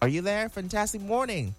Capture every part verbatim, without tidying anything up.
Are you there? Fantastic morning.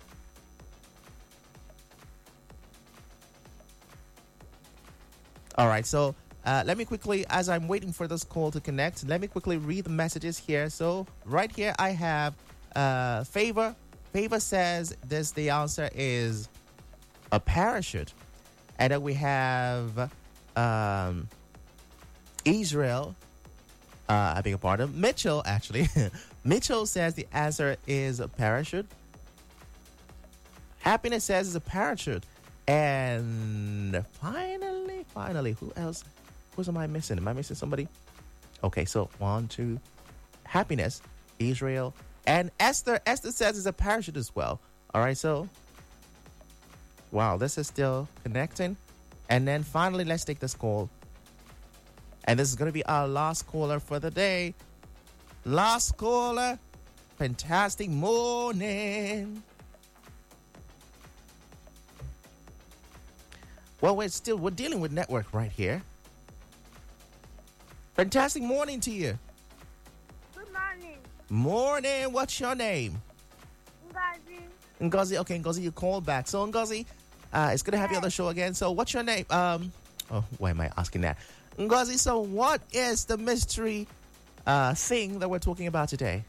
All right, so uh, let me quickly, as I'm waiting for this call to connect, let me quickly read the messages here. So right here I have uh, Favor. Favor says this, the answer is a parachute. And then we have um, Israel. Uh, I beg your pardon. Mitchell, actually. Mitchell says the answer is a parachute. Happiness says it's a parachute. And finally, finally, who else? Who am I missing? Am I missing somebody? Okay, so one, two. Happiness, Israel, and Esther. Esther says it's a parachute as well. All right, so. Wow, this is still connecting. And then finally, let's take this call. And this is going to be our last caller for the day. Last caller. Fantastic morning. Well, we're still, we're dealing with network right here. Fantastic morning to you. Good morning. Morning. What's your name? Ngozi. Ngozi. Okay, Ngozi, you called back. So, Ngozi, uh, it's good to have you on the show again. So, what's your name? Um, oh, why am I asking that? Ngozi, so what is the mystery uh, thing that we're talking about today?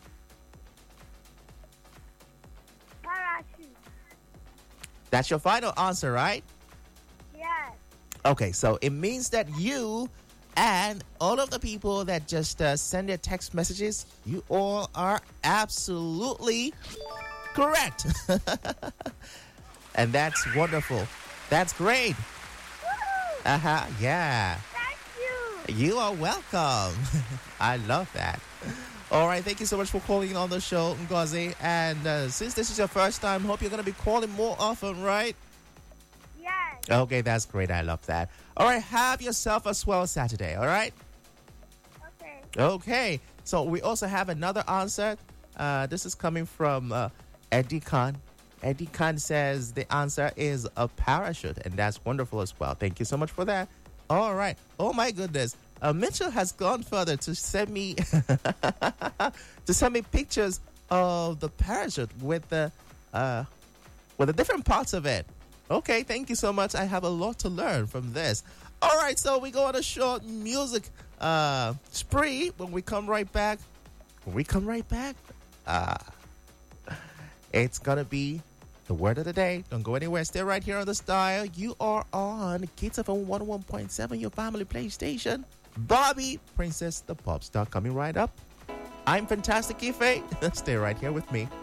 Parachute. That's your final answer, right? Yes. Okay, so it means that you and all of the people that just uh, send their text messages, you all are absolutely correct. And that's wonderful. That's great. Woo! Uh-huh, yeah. Thank you. You are welcome. I love that. All right, thank you so much for calling on the show, Ngozi. And uh, since this is your first time, hope you're going to be calling more often, right? Yes. Okay, that's great. I love that. All right, have yourself a swell Saturday, all right? Okay. Okay, so we also have another answer. Uh, this is coming from uh, Eddie Khan. Eddie Khan says the answer is a parachute, and that's wonderful as well. Thank you so much for that. All right. Oh, my goodness. Uh, Mitchell has gone further to send me to send me pictures of the parachute with the uh, with the different parts of it. Okay, thank you so much. I have a lot to learn from this. All right, so we go on a short music uh, spree. When we come right back, when we come right back, uh, it's gonna be the word of the day. Don't go anywhere. Stay right here on the dial. You are on Kids F M one oh one point seven, your family PlayStation. Bobby, Princess the Pop Star, coming right up. I'm Fantastic Ife. Stay right here with me.